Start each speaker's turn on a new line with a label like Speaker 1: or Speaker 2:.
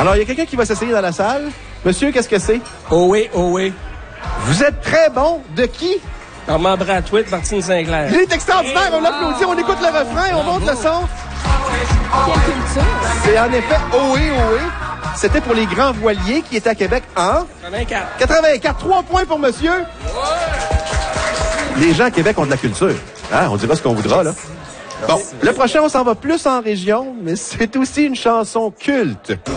Speaker 1: Alors, il y a quelqu'un qui va s'essayer dans la salle. Monsieur, qu'est-ce que c'est?
Speaker 2: Oh oui, oh oui.
Speaker 1: Vous êtes très bon. De qui?
Speaker 2: Armand Bradwitt, Martine Sinclair.
Speaker 1: Il est extraordinaire. On l'applaudit, on écoute le refrain, on monte le son.
Speaker 3: Quelle culture!
Speaker 1: C'est en effet Ohé, Ohé. C'était pour les grands voiliers qui étaient à Québec en
Speaker 2: 84.
Speaker 1: 84. 3 points pour monsieur. Les gens à Québec ont de la culture. Hein? On dira ce qu'on voudra, là. Bon, le prochain, on s'en va plus en région, mais c'est aussi une chanson culte.